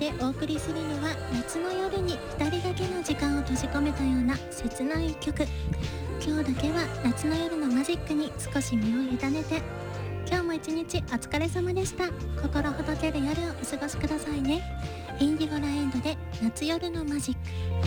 でお送りするのは、夏の夜に2人だけの時間を閉じ込めたような切ない一曲。今日だけは夏の夜のマジックに少し身を委ねて。今日も一日お疲れ様でした。心ほどける夜をお過ごしくださいね。インディゴラエンドで夏夜のマジック。